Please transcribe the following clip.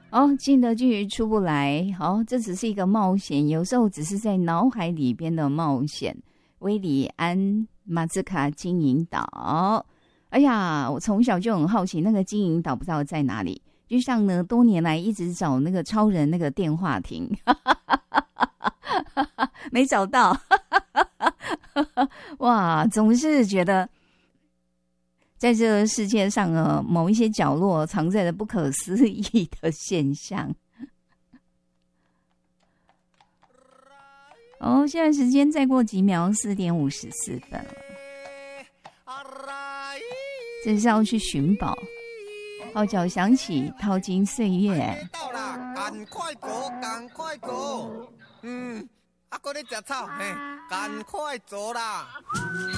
哦，进得去出不来，好，这只是一个冒险，有时候只是在脑海里边的冒险。威里安马兹卡金银岛，哎呀，我从小就很好奇那个金银岛不知道在哪里，就像呢多年来一直找那个超人那个电话亭，没找到，哇，总是觉得在这个世界上某一些角落藏在了不可思议的现象。哦，现在时间再过几秒，4点54分了。这是要去寻宝，号角响起，淘金岁月。 到啦，赶快走，赶快走。还搁咧食草，嘿，赶快走啦。